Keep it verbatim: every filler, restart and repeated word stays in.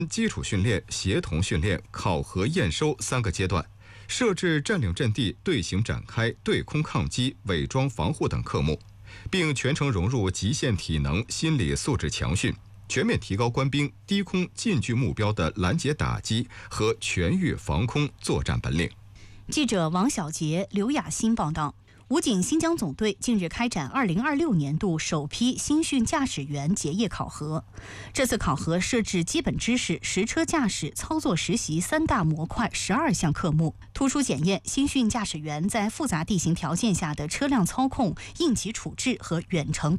基础训练、协同训练、考核验收三个阶段，设置占领阵地、队形展开、对空抗击、伪装防护等科目，并全程融入极限体能、心理素质强训，全面提高官兵低空近距目标的拦截打击和全域防空作战本领。 记者王小杰、刘雅欣报道。武警新疆总队近日开展二零二六年度首批新训驾驶员结业考核。这次考核设置基本知识、实车驾驶、操作实习三大模块十二项科目，突出检验新训驾驶员在复杂地形条件下的车辆操控、应急处置和远程